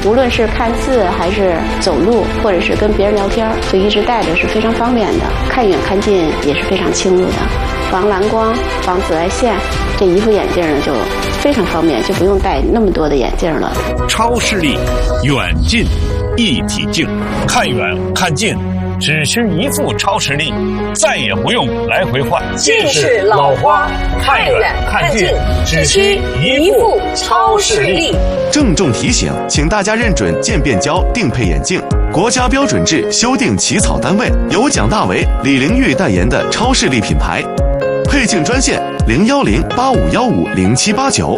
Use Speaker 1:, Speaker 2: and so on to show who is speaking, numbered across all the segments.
Speaker 1: 无论是看字还是走路，或者是跟别人聊天，就一直戴着是非常方便的，看远看近也是非常清楚的，防蓝光、防紫外线。这一副眼镜呢就非常方便，就不用戴那么多的眼镜了。
Speaker 2: 超视力，远近一体镜，看远看近只需一副超视力，再也不用来回换。
Speaker 3: 近视老花，看远看近只需一副超视力。
Speaker 4: 郑重提醒，请大家认准渐变焦定配眼镜，国家标准制修订起草单位，由蒋大为、李玲玉代言的超视力品牌。配镜专线010-8515-0789。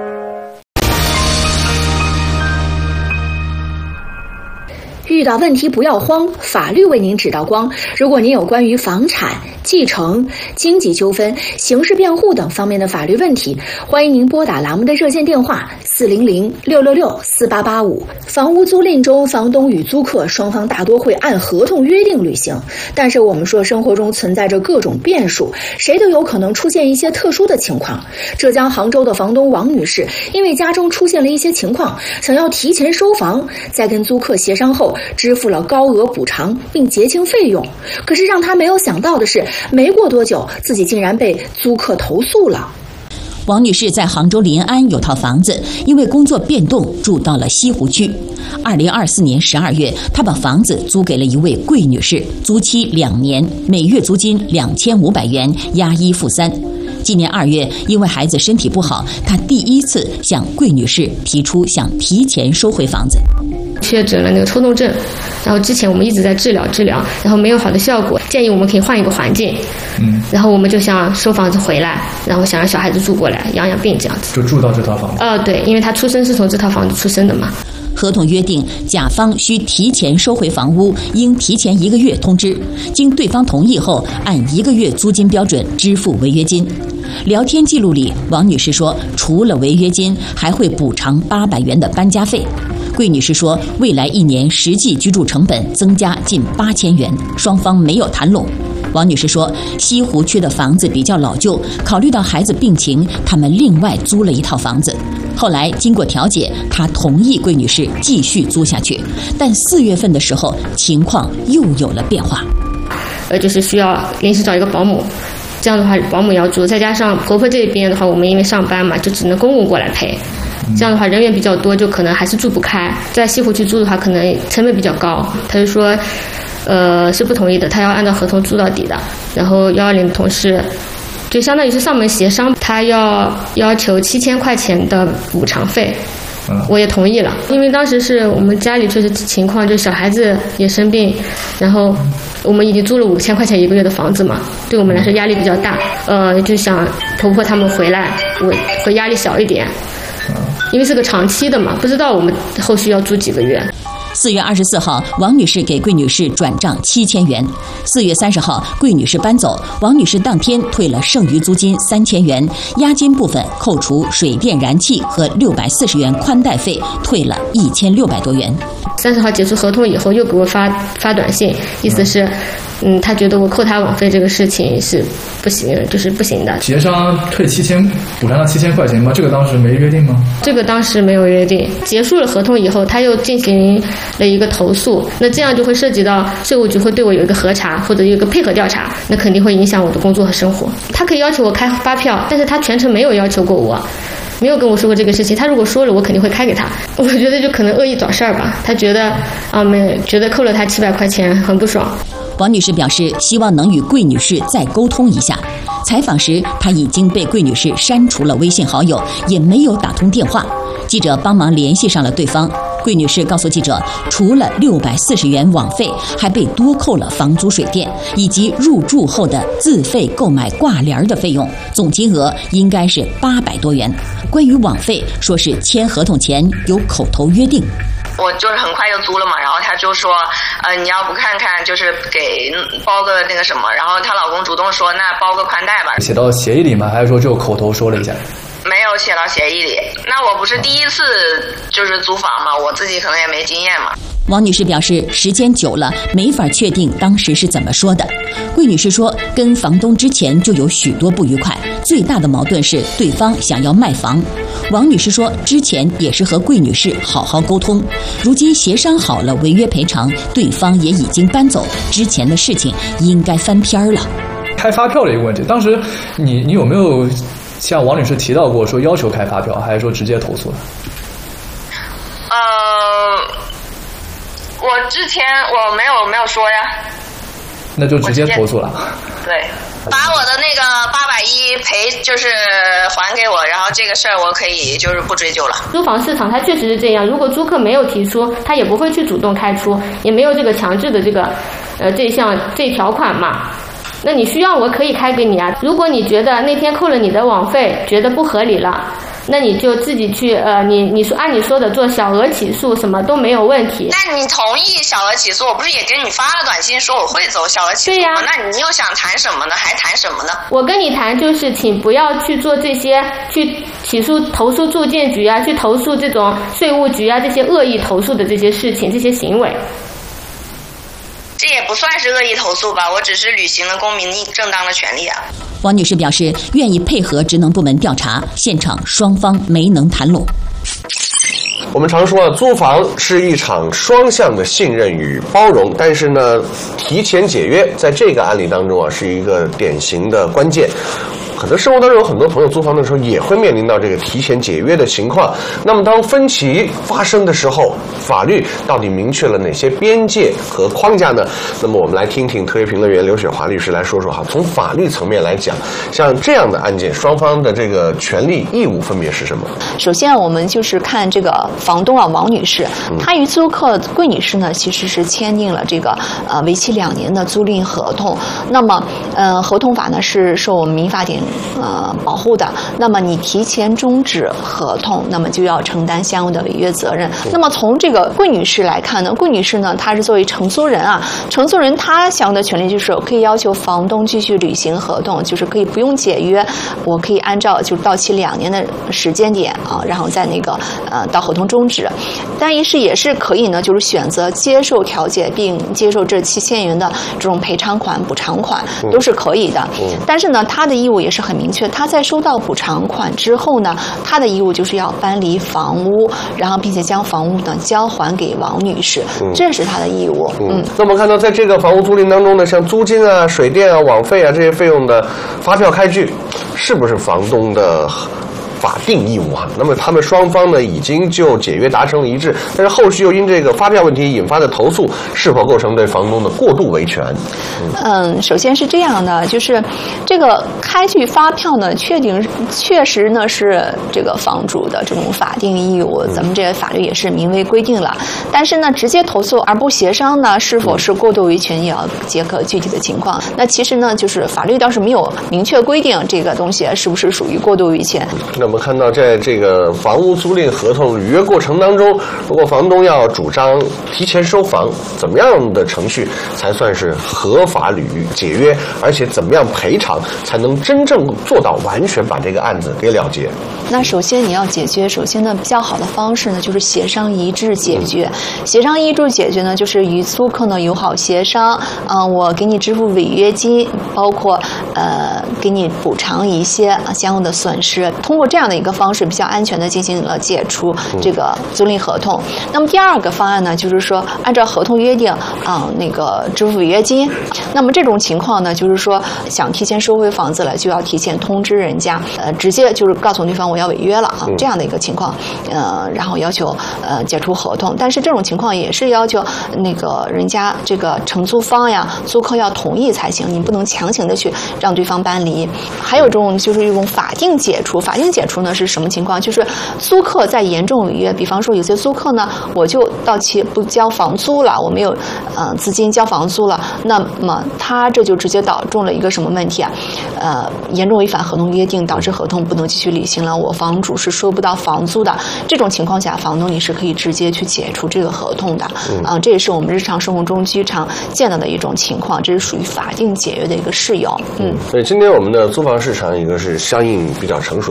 Speaker 5: 遇到问题不要慌，法律为您指到光。如果您有关于房产、继承、经济纠纷、刑事辩护等方面的法律问题，欢迎您拨打栏目的热线电话400-666-4885。房屋租赁中，房东与租客双方大多会按合同约定履行，但是我们说生活中存在着各种变数，谁都有可能出现一些特殊的情况。浙江杭州的房东王女士因为家中出现了一些情况，想要提前收房，在跟租客协商后支付了高额补偿并结清费用，可是让他没有想到的是，没过多久自己竟然被租客投诉了。
Speaker 6: 王女士在杭州临安有套房子，因为工作变动住到了西湖区。2024年12月，她把房子租给了一位桂女士，租期2年，每月租金2500元，押1付3。今年2月，因为孩子身体不好，她第一次向桂女士提出想提前收回房子。
Speaker 7: 确诊了那个抽动症，然后之前我们一直在治疗，然后没有好的效果，建议我们可以换一个环境。然后我们就想收房子回来，然后想让小孩子住过来，养养病这样子。
Speaker 8: 就住到这套房子？
Speaker 7: 对，因为他出生是从这套房子出生的嘛。
Speaker 6: 合同约定，甲方需提前收回房屋，应提前1个月通知，经对方同意后，按1个月租金标准支付违约金。聊天记录里，王女士说，除了违约金，还会补偿800元的搬家费。桂女士说，未来1年实际居住成本增加近8000元，双方没有谈拢。王女士说，西湖区的房子比较老旧，考虑到孩子病情，他们另外租了一套房子。后来经过调解，她同意桂女士继续租下去，但4月份的时候情况又有了变化。
Speaker 7: 就是需要临时找一个保姆，这样的话保姆要住，再加上婆婆这边的话，我们因为上班嘛，就只能公公过来陪。这样的话人员比较多，就可能还是住不开。在西湖区租的话，可能成本比较高。他就说，是不同意的，他要按照合同租到底的。然后120的同事，就相当于是上门协商，他要求7000块钱的补偿费。我也同意了，因为当时是我们家里确实情况，就小孩子也生病，然后我们已经租了5000块钱1个月的房子嘛，对我们来说压力比较大。就想婆婆他们回来，我会压力小一点。因为是个长期的嘛，不知道我们后续要住几个月。
Speaker 6: 4月24号，王女士给桂女士转账7000元。4月30号，桂女士搬走，王女士当天退了剩余租金3000元，押金部分扣除水电燃气和640元宽带费，退了1600多元。
Speaker 7: 30号结束合同以后，又给我发短信，意思是，他觉得我扣他网费这个事情是不行，就是不行的。
Speaker 8: 协商退7000，补偿了7000块钱吗？这个当时没约定吗？
Speaker 7: 这个当时没有约定。结束了合同以后，他又进行了一个投诉，那这样就会涉及到税务局会对我有一个核查或者有一个配合调查，那肯定会影响我的工作和生活。他可以要求我开发票，但是他全程没有要求过我。没有跟我说过这个事情，他如果说了，我肯定会开给他。我觉得就可能恶意找事儿吧，他觉得觉得扣了他700块钱很不爽。
Speaker 6: 王女士表示，希望能与桂女士再沟通一下。采访时，她已经被桂女士删除了微信好友，也没有打通电话。记者帮忙联系上了对方。桂女士告诉记者，除了640元网费，还被多扣了房租、水电以及入住后的自费购买挂帘的费用，总金额应该是800多元。关于网费，说是签合同前有口头约定。
Speaker 9: 我就是很快就租了嘛，然后他就说，你要不看看，就是给包个那个什么，然后她老公主动说，那包个宽带吧。
Speaker 8: 写到协议里吗？还是说只有口头说了一下？
Speaker 9: 没有写到协议里。那我不是第一次就是租房嘛，我自己可能也没经验嘛。
Speaker 6: 王女士表示，时间久了没法确定当时是怎么说的。桂女士说，跟房东之前就有许多不愉快，最大的矛盾是对方想要卖房。王女士说，之前也是和桂女士好好沟通，如今协商好了违约赔偿，对方也已经搬走，之前的事情应该翻篇了。
Speaker 8: 开发票的一个问题，当时你有没有像王女士提到过说要求开发票，还是说直接投诉的？
Speaker 9: 我之前我没有说呀。
Speaker 8: 那就直接投诉了。
Speaker 9: 对，把我的那个810赔就是还给我，然后这个事儿我可以就是不追究了。
Speaker 7: 租房市场它确实是这样，如果租客没有提出，他也不会去主动开出，也没有这个强制的这个这条款嘛。那你需要我可以开给你啊。如果你觉得那天扣了你的网费觉得不合理了，那你就自己去你说按你说的做小额起诉，什么都没有问题。
Speaker 9: 那你同意小额起诉？我不是也给你发了短信说我会走小额起诉吗？对呀。那你又想谈什么呢？还谈什么呢？
Speaker 7: 我跟你谈就是请不要去做这些去起诉投诉住建局啊，去投诉这种税务局啊这些恶意投诉的这些事情这些行为。
Speaker 9: 这也不算是恶意投诉吧，我只是履行了公民正当的权利啊。
Speaker 6: 王女士表示愿意配合职能部门调查，现场双方没能谈拢。
Speaker 10: 我们常说租房是一场双向的信任与包容，但是呢，提前解约在这个案例当中是一个典型的关键。可能生活当中有很多朋友租房的时候也会面临到这个提前解约的情况。那么当分歧发生的时候，法律到底明确了哪些边界和框架呢？那么我们来听听特约评论员刘雪华律师来说说哈，从法律层面来讲，像这样的案件，双方的这个权利义务分别是什么？
Speaker 11: 首先我们就是看这个房东王女士，她与租客桂女士呢其实是签订了这个为期2年的租赁合同。那么合同法呢是受我们民法典保护的。那么你提前终止合同，那么就要承担相应的违约责任。那么从这个桂女士来看呢，桂女士呢她是作为承租人啊，承租人她享有的权利就是可以要求房东继续履行合同，就是可以不用解约，我可以按照就到期2年的时间点啊，然后在那个到合同终止。但也是可以呢，就是选择接受调解并接受这7000元的这种赔偿款、补偿款都是可以的。但是呢，他的义务也是很明确，他在收到补偿款之后呢，他的义务就是要搬离房屋，然后并且将房屋呢交还给王女士，这是他的义务。
Speaker 10: 那我们看到在这个房屋租赁当中呢，像租金啊、水电啊、网费啊这些费用的发票开具，是不是房东的法定义务啊？那么他们双方呢已经就解约达成了一致，但是后续又因这个发票问题引发的投诉，是否构成对房东的过度维权？
Speaker 11: 首先是这样的，就是这个开具发票呢，确实呢是这个房主的这种法定义务，咱们这个法律也是明文规定了。但是呢，直接投诉而不协商呢，是否是过度维权，也要结合具体的情况。那其实呢，就是法律倒是没有明确规定这个东西是不是属于过度维权。
Speaker 10: 那我们看到，在这个房屋租赁合同履约过程当中，如果房东要主张提前收房，怎么样的程序才算是合法解约？而且怎么样赔偿才能真正做到完全把这个案子给了结？
Speaker 11: 那首先你要解决，首先呢比较好的方式呢就是协商一致解决。协商一致解决呢，就是与租客呢友好协商，我给你支付违约金，包括给你补偿一些相应的损失。通过这样的一个方式，比较安全的进行了解除这个租赁合同。那么第二个方案呢，就是说按照合同约定那个支付违约金。那么这种情况呢，就是说想提前收回房子了，就要提前通知人家，直接就是告诉对方我要违约了啊，这样的一个情况，然后要求解除合同。但是这种情况也是要求那个人家这个承租方呀、租客要同意才行，你不能强行的去让对方搬离。还有这种就是一种法定解除，法定解除呢是什么情况？就是租客在严重违约，比方说有些租客呢，我就到期不交房租了，我没有资金交房租了，那么他这就直接导致了一个什么问题啊？严重违反合同约定，导致合同不能继续履行了，我房主是收不到房租的。这种情况下，房东你是可以直接去解除这个合同的。这也是我们日常生活中经常见到的一种情况，这是属于法定解约的一个适用。
Speaker 10: 所以今天我们的租房市场一个是相应比较成熟的市场，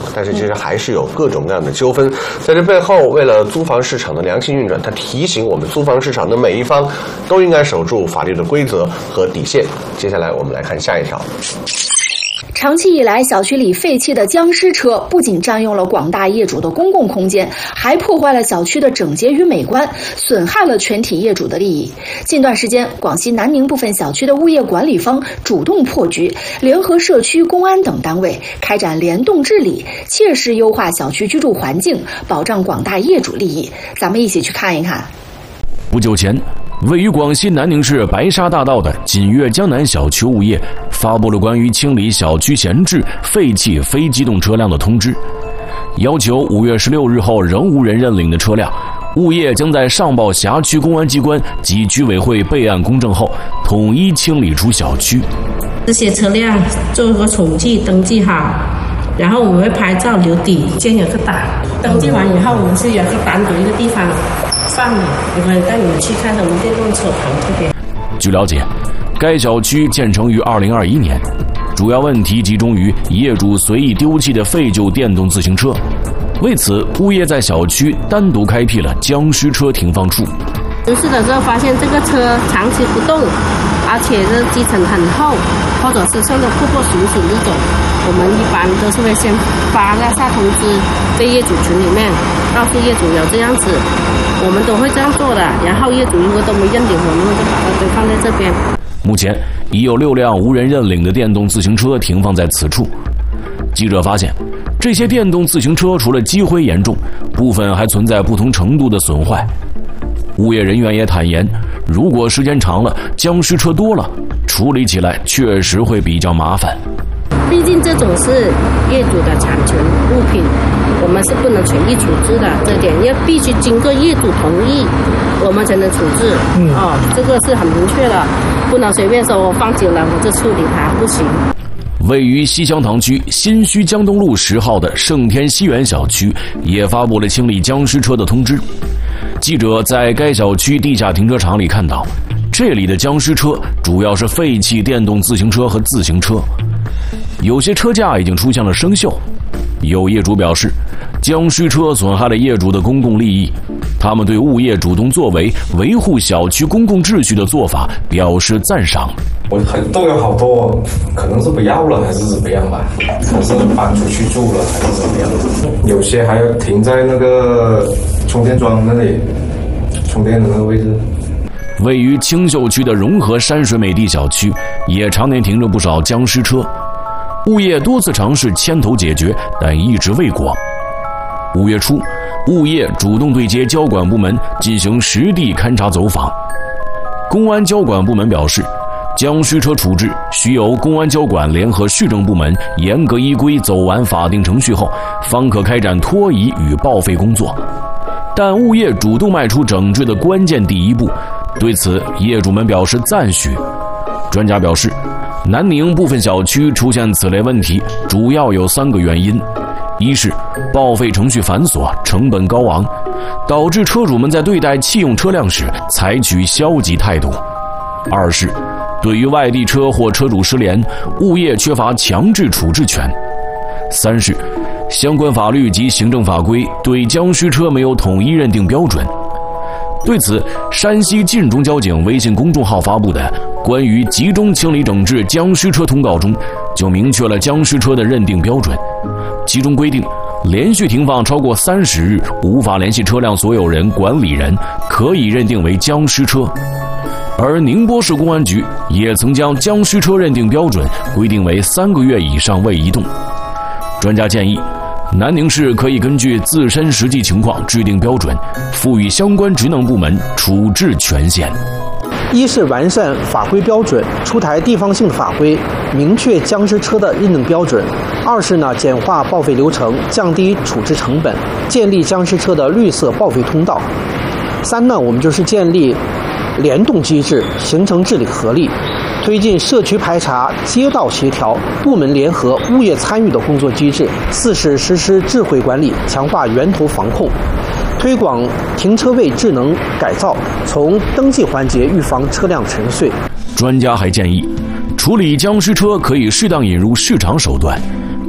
Speaker 10: 但是其实还是有各种各样的纠纷。在这背后，为了租房市场的良性运转，它提醒我们租房市场的每一方都应该守住法律的规则和底线。接下来我们来看下一条。
Speaker 5: 长期以来，小区里废弃的僵尸车不仅占用了广大业主的公共空间，还破坏了小区的整洁与美观，损害了全体业主的利益。近段时间，广西南宁部分小区的物业管理方主动破局，联合社区、公安等单位开展联动治理，切实优化小区居住环境，保障广大业主利益。咱们一起去看一看。
Speaker 12: 不久前，位于广西南宁市白沙大道的锦悦江南小区物业发布了关于清理小区闲置废弃非机动车辆的通知，要求5月16日后仍无人认领的车辆，物业将在上报辖区公安机关及居委会备案公证后，统一清理出小区。
Speaker 13: 这些车辆做个统计登记好，然后我们会拍照留底，建有个档。登记完以后，我们是有个单独一个地方放的，我可以带你们去看我们电动车棚这边。
Speaker 12: 据了解，该小区建成于2021年，主要问题集中于业主随意丢弃的废旧电动自行车。为此，物业在小区单独开辟了僵尸车停放处。
Speaker 13: 巡视的时候发现这个车长期不动，而且这基层很厚，或者是像这破破损损这种，我们一般都是会先发通知在业主群里面，告诉业主有这样子，我们都会这样做的。然后业主如果都没认领，我们就把它堆放在这边。
Speaker 12: 目前已有6辆无人认领的电动自行车停放在此处。记者发现，这些电动自行车除了积灰严重，部分还存在不同程度的损坏。物业人员也坦言，如果时间长了，僵尸车多了，处理起来确实会比较麻烦。
Speaker 13: 毕竟这种是业主的产权物品，我们是不能随意处置的，这点要必须经过业主同意，我们才能处置。这个是很明确的，不能随便说我放久了我就处理它，不行。
Speaker 12: 位于西乡塘区新圩江东路10号的盛天西园小区也发布了清理僵尸车的通知。记者在该小区地下停车场里看到，这里的僵尸车主要是废弃电动自行车和自行车，有些车架已经出现了生锈。有业主表示，僵尸车损害了业主的公共利益，他们对物业主动作为维护小区公共秩序的做法表示赞赏。
Speaker 14: 我都有好多，可能是不要了还是怎么样吧，还是搬出去住了还是怎么样，有些还要停在那个充电桩那里，充电的那个位置。
Speaker 12: 位于青秀区的融合山水美地小区也常年停着不少僵尸车，物业多次尝试牵头解决，但一直未果。5月初，物业主动对接交管部门进行实地勘查走访。公安交管部门表示，僵尸车处置需由公安交管联合市政部门严格依规走完法定程序后，方可开展拖移与报废工作。但物业主动迈出整治的关键第一步，对此业主们表示赞许。专家表示，南宁部分小区出现此类问题，主要有3个原因：一是报废程序繁琐，成本高昂，导致车主们在对待弃用车辆时采取消极态度；二是对于外地车或车主失联，物业缺乏强制处置权；三是相关法律及行政法规对僵尸车没有统一认定标准。对此，山西晋中交警微信公众号发布的关于集中清理整治僵尸车通告中，就明确了僵尸车的认定标准，其中规定，连续停放超过30日无法联系车辆所有人、管理人，可以认定为僵尸车。而宁波市公安局也曾将僵尸车认定标准规定为3个月以上未移动。专家建议，南宁市可以根据自身实际情况制定标准，赋予相关职能部门处置权限。
Speaker 15: 一是完善法规标准，出台地方性的法规，明确僵尸车的认定标准；二是简化报废流程，降低处置成本，建立僵尸车的绿色报废通道；三我们就是建立联动机制，形成治理合力，推进社区排查、街道协调、部门联合、物业参与的工作机制；四是实施智慧管理，强化源头防控，推广停车位智能改造，从登记环节预防车辆沉睡。
Speaker 12: 专家还建议，处理僵尸车可以适当引入市场手段，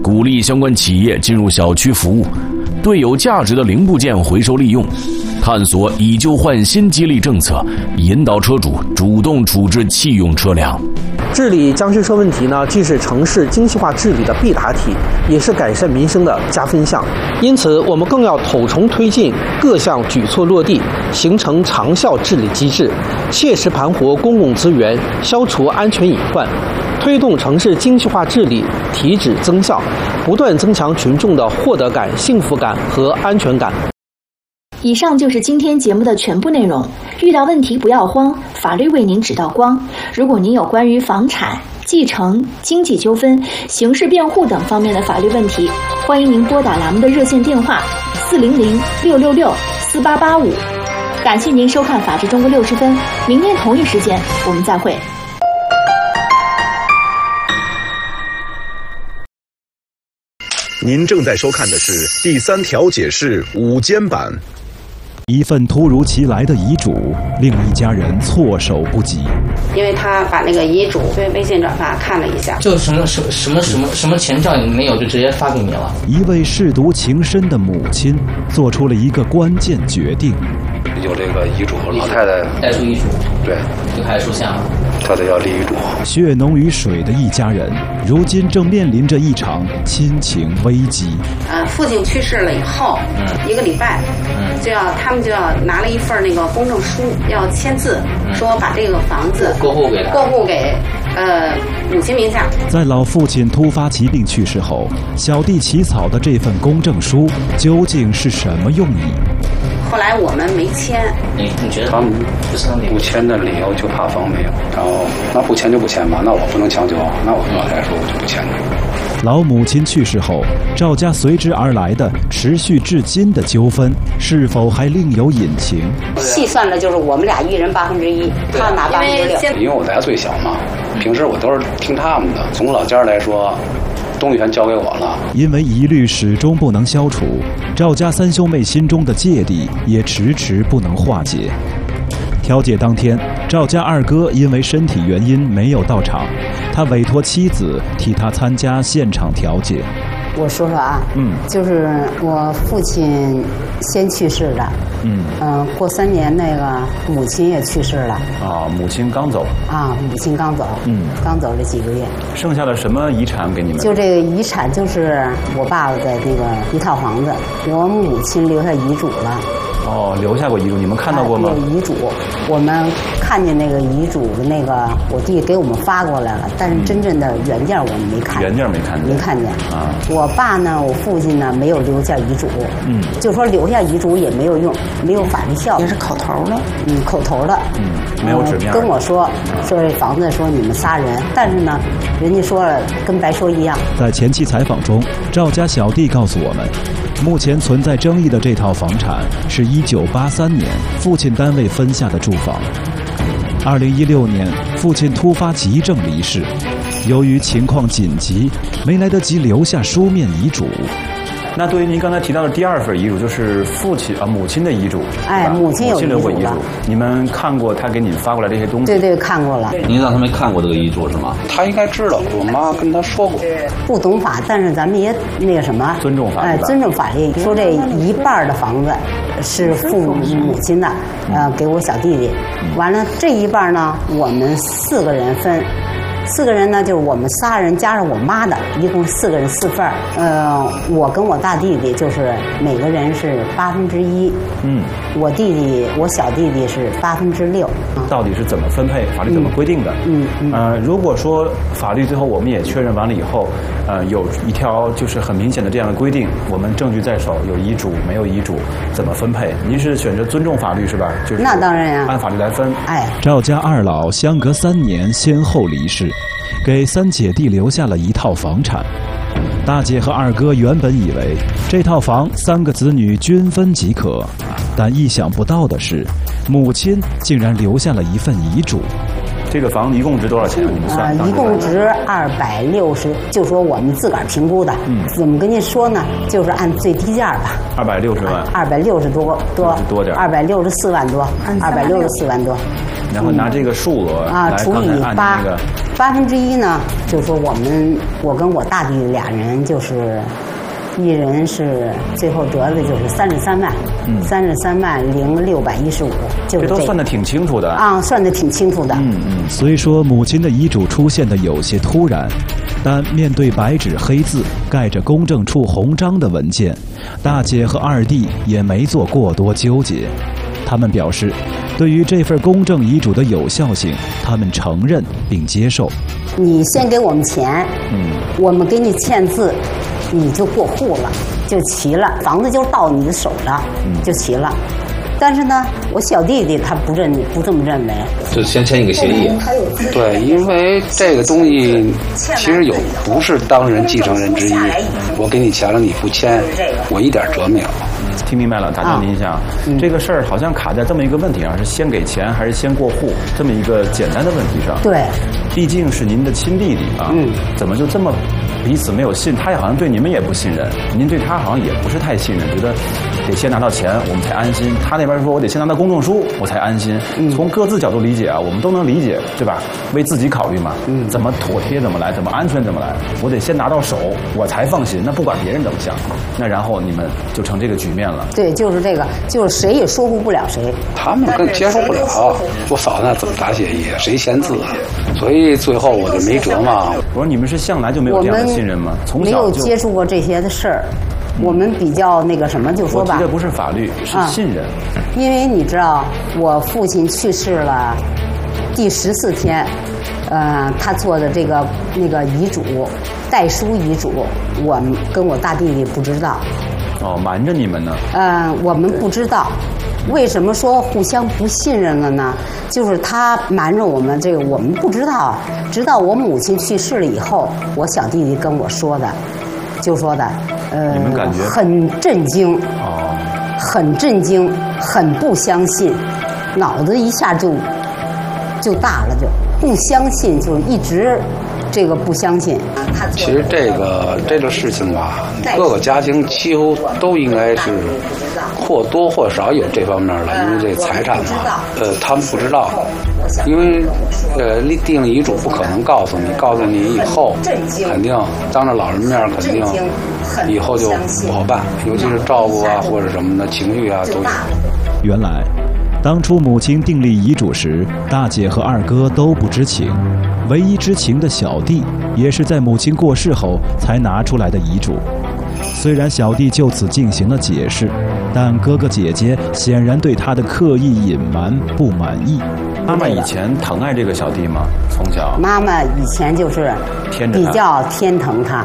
Speaker 12: 鼓励相关企业进入小区服务，对有价值的零部件回收利用，探索以旧换新激励政策，引导车主主动处置弃用车辆。
Speaker 15: 治理僵尸车问题呢，既是城市精细化治理的必答题，也是改善民生的加分项。因此，我们更要统筹推进各项举措落地，形成长效治理机制，切实盘活公共资源，消除安全隐患，推动城市精细化治理提质增效，不断增强群众的获得感、幸福感和安全感。
Speaker 5: 以上就是今天节目的全部内容。遇到问题不要慌，法律为您指道光。如果您有关于房产、继承、经济纠纷、刑事辩护等方面的法律问题，欢迎您拨打栏目的热线电话400-666-4885。感谢您收看《法治中国60分》，明天同一时间我们再会。
Speaker 16: 您正在收看的是第3条解释午间版。
Speaker 17: 一份突如其来的遗嘱令一家人措手不及，
Speaker 1: 因为他把那个遗嘱对微信转发看了一下，
Speaker 18: 就什么前兆也没有，就直接发给你了。
Speaker 17: 一位舐犊情深的母亲做出了一个关键决定。
Speaker 19: 有这个遗嘱，老太太
Speaker 18: 带出遗嘱，
Speaker 19: 对，
Speaker 18: 就开始出现了。
Speaker 19: 他得要立遗嘱。
Speaker 17: 血浓于水的一家人，如今正面临着一场亲情危机。
Speaker 1: 父亲去世了以后，1个礼拜，他们就要拿了一份那个公证书，要签字，说把这个房子过户给母亲名下。
Speaker 17: 在老父亲突发疾病去世后，小弟起草的这份公证书究竟是什么用意？
Speaker 1: 后来我们没签。
Speaker 18: 你觉得
Speaker 19: 他们不签的理由就怕房没有，然后那不签就不签吧，那我不能强求，那我刚才说我就不签了。
Speaker 17: 老母亲去世后，赵家随之而来的持续至今的纠纷，是否还另有隐情？
Speaker 1: 细算了，就是我们俩一人1/8，他拿6%。
Speaker 19: 因为我在家最小嘛，平时我都是听他们的。从老家来说，东西全交给我了。
Speaker 17: 因为疑虑始终不能消除，赵家3兄妹心中的芥蒂也迟迟不能化解。调解当天，赵家2哥因为身体原因没有到场，他委托妻子替他参加现场调解。
Speaker 20: 我说说啊，就是我父亲先去世了，过3年那个母亲也去世了。
Speaker 21: 啊，母亲刚走。
Speaker 20: 啊，母亲刚走，刚走了几个月。
Speaker 21: 剩下了什么遗产给你们？
Speaker 20: 就这个遗产就是我爸爸的那个一套房子，我母亲留下遗嘱了。
Speaker 21: 哦，留下过遗嘱，你们看到过吗？
Speaker 20: 有遗嘱，我们看见那个遗嘱的那个，我弟给我们发过来了，但是真正的原件我们没看见。
Speaker 21: 原件没看见。
Speaker 20: 没看见
Speaker 21: 啊！
Speaker 20: 我爸呢，我父亲呢，没有留下遗嘱。就说留下遗嘱也没有用，没有法律效力。
Speaker 1: 也是口头的。
Speaker 20: 口头的。
Speaker 21: 没有纸面。
Speaker 20: 跟我说这房子说你们仨人，但是呢，人家说了跟白说一样。
Speaker 17: 在前期采访中，赵家小弟告诉我们，目前存在争议的这套房产是1983年父亲单位分下的住房。2016年，父亲突发急症离世，由于情况紧急，没来得及留下书面遗嘱。
Speaker 21: 那对于您刚才提到的第2份遗嘱，就是母亲的遗嘱。
Speaker 20: 哎，母亲有
Speaker 21: 留过遗嘱。你们看过他给你们发过来这些东西？
Speaker 20: 对，看过了。
Speaker 21: 您让他们看过这个遗嘱是吗？
Speaker 19: 他应该知道，我妈跟他说过。
Speaker 20: 不懂法，但是咱们也那个什么，
Speaker 21: 尊重法律。
Speaker 20: 尊重法律。说这一半的房子是父母亲的，给我小弟弟。完了这一半呢，我们4个人分。4个人呢，就是我们仨人加上我妈的，一共4个人4份。我跟我大弟弟就是每个人是1/8。我小弟弟是6%。
Speaker 21: 到底是怎么分配？法律怎么规定的？如果说法律最后我们也确认完了以后，有一条就是很明显的这样的规定，我们证据在手，有遗嘱没有遗嘱，怎么分配？您是选择尊重法律是吧？就是
Speaker 20: 那当然呀，
Speaker 21: 按法律来分。
Speaker 17: 赵家2老相隔3年先后离世，给3姐弟留下了一套房产。大姐和2哥原本以为这套房3个子女均分即可，但意想不到的是，母亲竟然留下了一份遗嘱。
Speaker 21: 这个房一共值多少钱？你们算？
Speaker 20: 一共值260，就说我们自个儿评估的。怎么跟您说呢？就是按最低价吧。
Speaker 21: 260万。
Speaker 20: 260多点。264万多，264万多。
Speaker 21: 然后拿这个数额来
Speaker 20: 除以
Speaker 21: 8，
Speaker 20: 那个1/8呢，就是说我跟我大弟俩人就是一人是最后得的就是33万，33万0615，就是
Speaker 21: 这都算得挺清楚的
Speaker 20: 啊，算得挺清楚的。
Speaker 17: 虽说母亲的遗嘱出现的有些突然，但面对白纸黑字盖着公证处红章的文件，大姐和二弟也没做过多纠结。他们表示，对于这份公证遗嘱的有效性，他们承认并接受。
Speaker 20: 你先给我们钱，我们给你签字，你就过户了，就齐了，房子就到你的手了，就齐了。但是呢，我小弟弟他不这么认为，
Speaker 2: 就先签一个协议。
Speaker 19: 对，因为这个东西其实不是当人继承人之一，我给你钱了你不签，我一点辙没有。
Speaker 21: 听明白了，打断您一下，这个事儿好像卡在这么一个问题上，是先给钱还是先过户这么一个简单的问题上。
Speaker 20: 对，
Speaker 21: 毕竟是您的亲弟弟啊，怎么就这么彼此没有信？他也好像对你们也不信任，您对他好像也不是太信任，觉得得先拿到钱我们才安心。他那边说我得先拿到公证书我才安心。从各自角度理解啊，我们都能理解，对吧？为自己考虑嘛，怎么妥帖怎么来，怎么安全怎么来，我得先拿到手我才放心。那不管别人怎么想，那然后你们就成这个局面了。
Speaker 20: 对，就是这个，就是谁也说服不了谁。
Speaker 19: 他们更接受不了，我嫂子那怎么打协议？谁签字啊？所以最后我就没辙嘛。
Speaker 21: 我说你们是向来就没有这样的信任吗？从小
Speaker 20: 没有接触过这些的事儿，我们比较那个什么，就说吧。
Speaker 21: 我提的不是法律，是信任。
Speaker 20: 因为你知道，我父亲去世了，第14天，他做的那个遗嘱，代书遗嘱，我跟我大弟弟不知道。
Speaker 21: 哦，瞒着你们呢？
Speaker 20: 我们不知道，为什么说互相不信任了呢？就是他瞒着我们，这个我们不知道，直到我母亲去世了以后，我小弟弟跟我说的，就说的，
Speaker 21: 你们感觉
Speaker 20: 很震惊，很震惊，很不相信，脑子一下就大了，就不相信，就一直这个不相信。
Speaker 19: 其实这个事情吧，各个家庭几乎都应该是或多或少有这方面的，因为这财产嘛，他们不知道，因为定遗嘱不可能告诉你以后肯定当着老人面肯定以后就不好办，尤其是照顾啊或者什么的情绪啊都有。
Speaker 17: 原来当初母亲订立遗嘱时，大姐和二哥都不知情，唯一知情的小弟也是在母亲过世后才拿出来的遗嘱。虽然小弟就此进行了解释，但哥哥姐姐显然对他的刻意隐瞒不满意。
Speaker 21: 妈妈以前疼爱这个小弟吗？从小
Speaker 20: 妈妈以前就是比较天疼他。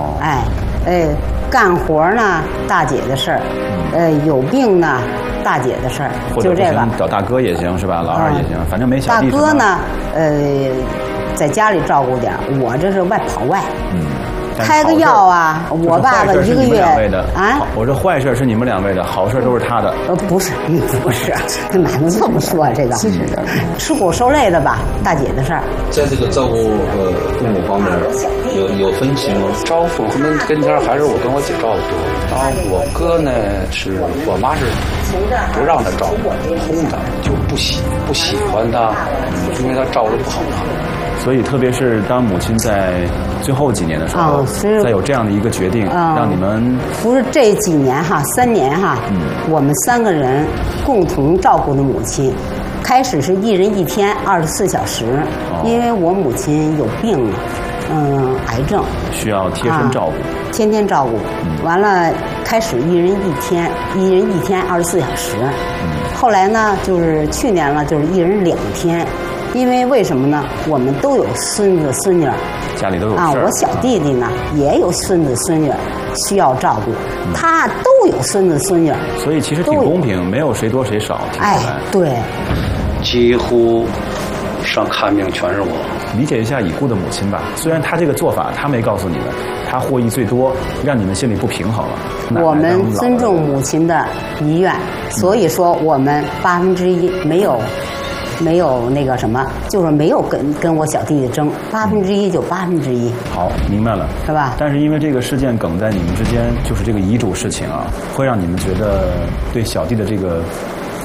Speaker 20: 干活呢大姐的事儿，有病呢大姐的事儿，就这个。
Speaker 21: 找大哥也行是吧？老二也行，反正没小弟。
Speaker 20: 大哥呢，在家里照顾点，我这是跑外。开个药啊，我爸爸1个月
Speaker 21: 啊。我这坏事是你们2位的，好事都是他的。
Speaker 20: 不是，哪能这么说啊？这个吃苦受累的吧，大姐的事儿。
Speaker 2: 在这个照顾父母方面有分歧吗？
Speaker 19: 照顾父母跟前还是我跟我姐照顾多，然后我哥呢我妈是不让他照顾，轰他，就不喜欢他，因为他照顾得不好嘛。
Speaker 21: 所以，特别是当母亲在最后几年的时候，再有这样的一个决定，让你们
Speaker 20: 不是这几年哈，3年哈，我们3个人共同照顾的母亲。开始是1人1天24小时，因为我母亲有病，癌症，
Speaker 21: 需要贴身照顾，
Speaker 20: 天天照顾。完了，开始1人1天24小时。后来呢，就是去年了，就是1人2天。因为为什么呢？我们都有孙子孙女，
Speaker 21: 家里都有事儿。
Speaker 20: 我小弟弟呢也有孙子孙女需要照顾，他都有孙子孙女，
Speaker 21: 所以其实挺公平，没有谁多谁少。
Speaker 20: 对，
Speaker 19: 几乎上看病全是我。
Speaker 21: 理解一下已故的母亲吧，虽然她这个做法她没告诉你们，她获益最多，让你们心里不平衡了。
Speaker 20: 我们尊重母亲的遗愿，所以说我们1%没有那个什么，就是没有跟我小弟弟争，1%就1%。
Speaker 21: 好，明白了，
Speaker 20: 是吧？
Speaker 21: 但是因为这个事件梗在你们之间，就是这个遗嘱事情啊，会让你们觉得对小弟的这个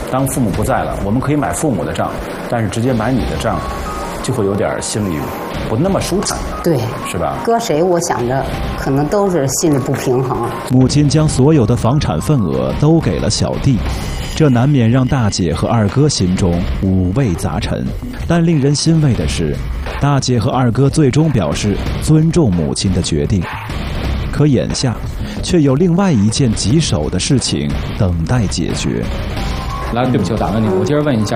Speaker 21: 当父母不在了，我们可以买父母的账，但是直接买你的账，就会有点心里不那么舒坦，
Speaker 20: 对，
Speaker 21: 是吧？
Speaker 20: 搁谁我想着可能都是心里不平衡。
Speaker 17: 母亲将所有的房产份额都给了小弟，这难免让大姐和二哥心中五味杂陈。但令人欣慰的是，大姐和二哥最终表示尊重母亲的决定。可眼下，却有另外一件棘手的事情等待解决。
Speaker 3: 来，对不起，我打断你，我接着问一下，